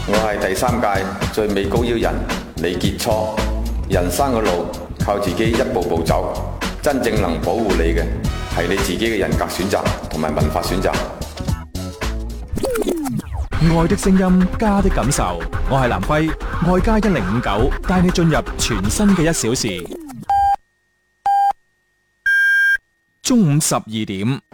我係第3屆最美高腰人李傑初。人生嘅路靠自己一步步走，真正能保護你嘅係你自己嘅人格選擇同埋文化選擇。 愛的聲音，家的感受。我係藍輝，愛家1059，帶你進入全新嘅1小時。中午12點。